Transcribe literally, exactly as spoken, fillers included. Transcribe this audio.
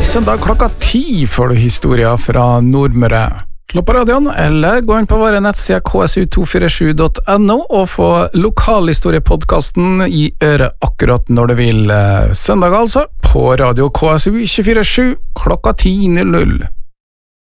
søndag klokka ti får du historier fra Nordmøre. Slå på radioen, eller gå inn på våre nettsider k s u to fire sju punktum n o og få lokalhistoriepodcasten i øret akkurat når du vil. Søndag altså, på radio K S U to fire sju klokka ti null null.